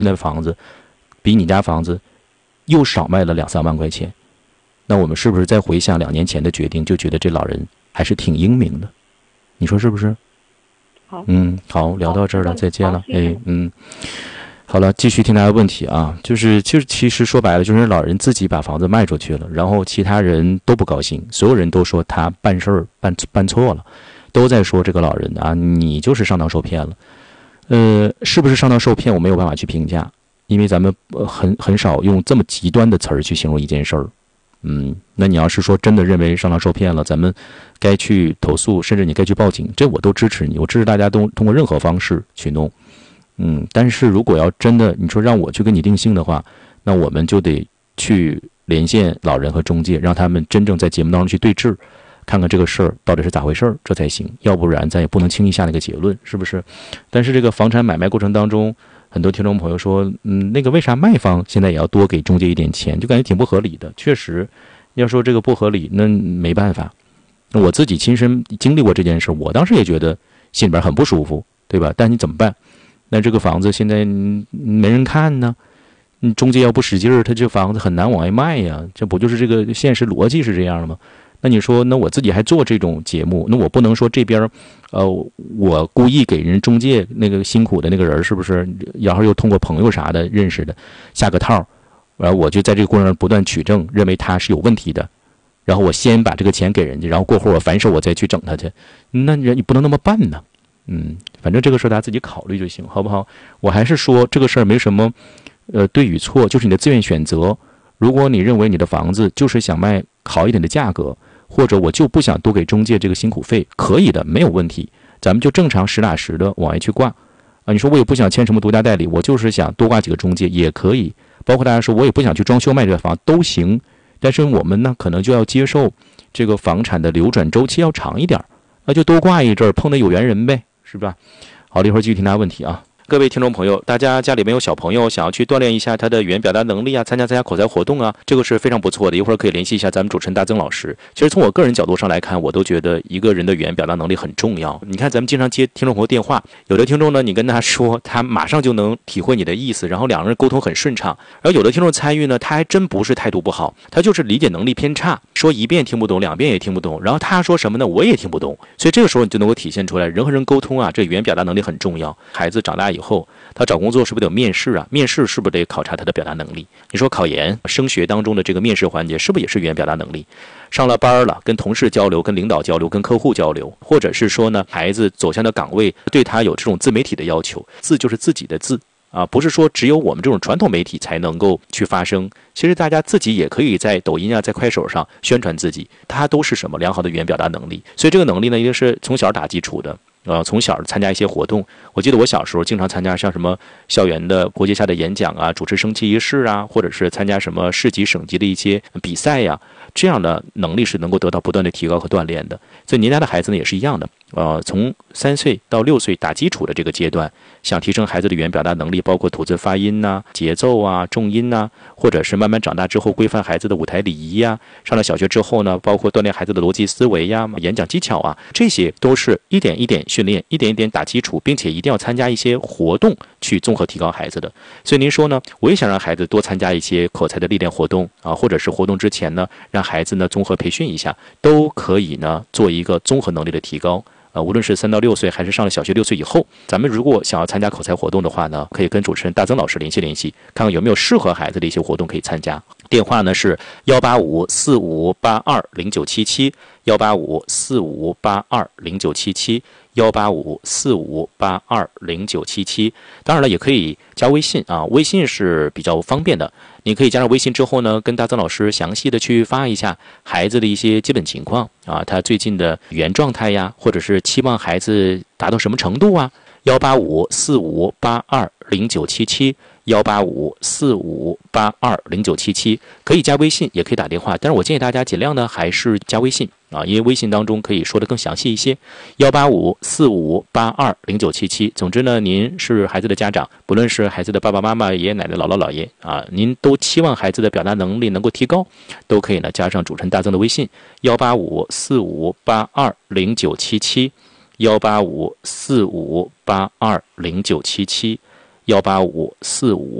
那房子比你家房子又少卖了2-3万块钱，那我们是不是再回想2年前的决定，就觉得这老人还是挺英明的？你说是不是？ 好， 好，聊到这儿了，再见了。 哎， 好了，继续听大家问题啊，就是其实说白了，就是老人自己把房子卖出去了，然后其他人都不高兴，所有人都说他办事儿办错了，都在说这个老人啊，你就是上当受骗了。是不是上当受骗，我没有办法去评价，因为咱们很少用这么极端的词儿去形容一件事儿。那你要是说真的认为上当受骗了，咱们该去投诉，甚至你该去报警，这我都支持你，我支持大家都通过任何方式去弄。但是如果要真的你说让我去跟你定性的话，那我们就得去连线老人和中介，让他们真正在节目当中去对质，看看这个事儿到底是咋回事儿，这才行。要不然咱也不能轻易下那个结论，是不是？但是这个房产买卖过程当中，很多听众朋友说，那个为啥卖方现在也要多给中介一点钱，就感觉挺不合理的。确实，要说这个不合理，那没办法。我自己亲身经历过这件事，我当时也觉得心里边很不舒服，对吧？但你怎么办？那这个房子现在没人看呢，中介要不使劲儿，他这房子很难往外卖呀，这不就是这个现实逻辑是这样的吗？那你说，那我自己还做这种节目，那我不能说这边我故意给人中介那个辛苦的那个人，是不是？然后又通过朋友啥的认识的下个套，然后我就在这个过程中不断取证，认为他是有问题的，然后我先把这个钱给人家，然后过会儿我反手我再去整他去，那你不能那么办呢。反正这个事儿大家自己考虑就行，好不好？我还是说这个事儿没什么对与错，就是你的自愿选择。如果你认为你的房子就是想卖好一点的价格，或者我就不想多给中介这个辛苦费，可以的，没有问题，咱们就正常实打实的往外去挂啊。你说我也不想签什么独家代理，我就是想多挂几个中介也可以。包括大家说我也不想去装修卖这个房都行，但是我们呢可能就要接受这个房产的流转周期要长一点，那就多挂一阵儿，碰到有缘人呗，是吧？好了，一会儿继续听大家问题啊。各位听众朋友，大家家里面有小朋友想要去锻炼一下他的语言表达能力啊，参加口才活动啊，这个是非常不错的。一会儿可以联系一下咱们主持人大曾老师。其实从我个人角度上来看，我都觉得一个人的语言表达能力很重要。你看咱们经常接听众朋友电话，有的听众呢，你跟他说，他马上就能体会你的意思，然后两个人沟通很顺畅。然后有的听众参与呢，他还真不是态度不好，他就是理解能力偏差，说一遍听不懂，2遍也听不懂，然后他说什么呢，我也听不懂。所以这个时候你就能够体现出来，人和人沟通啊，这语言表达能力很重要。孩子长大以后，他找工作是不是得有面试啊？面试是不是得考察他的表达能力？你说考研、升学当中的这个面试环节，是不是也是语言表达能力？上了班了，跟同事交流、跟领导交流、跟客户交流，或者是说呢，孩子走向的岗位对他有这种自媒体的要求，字就是自己的字啊，不是说只有我们这种传统媒体才能够去发声。其实大家自己也可以在抖音啊、在快手上宣传自己，它都是什么良好的语言表达能力。所以这个能力呢，一定是从小打基础的。从小参加一些活动，我记得我小时候经常参加像什么校园的国际下的演讲啊，主持升旗仪式啊，或者是参加什么市级省级的一些比赛呀，这样的能力是能够得到不断的提高和锻炼的。所以您家的孩子呢也是一样的，从3岁到6岁打基础的这个阶段，想提升孩子的语言表达能力，包括吐字发音呐、节奏啊、重音呐，或者是慢慢长大之后规范孩子的舞台礼仪呀，上了小学之后呢，包括锻炼孩子的逻辑思维呀、演讲技巧啊，这些都是一点一点训练，一点一点打基础，并且一定要参加一些活动去综合提高孩子的。所以您说呢，我也想让孩子多参加一些口才的历练活动啊，或者是活动之前呢，让孩子呢综合培训一下，都可以呢做一个综合能力的提高。无论是3到6岁还是上了小学6岁以后，咱们如果想要参加口才活动的话呢，可以跟主持人大曾老师联系，看看有没有适合孩子的一些活动可以参加。电话呢是18545820977，18545820977，18545820977。当然了，也可以加微信啊，微信是比较方便的。你可以加上微信之后呢，跟大曾老师详细的去发一下孩子的一些基本情况啊，他最近的语言状态呀，或者是期望孩子达到什么程度啊。18545820977，18545820977，可以加微信，也可以打电话，但是我建议大家尽量呢还是加微信啊，因为微信当中可以说的更详细一些。18545820977。总之呢，您是孩子的家长，不论是孩子的爸爸妈妈、爷爷奶奶、姥姥姥爷啊，您都期望孩子的表达能力能够提高，都可以呢加上主持人大曾的微信18545820977，18545820977。 18545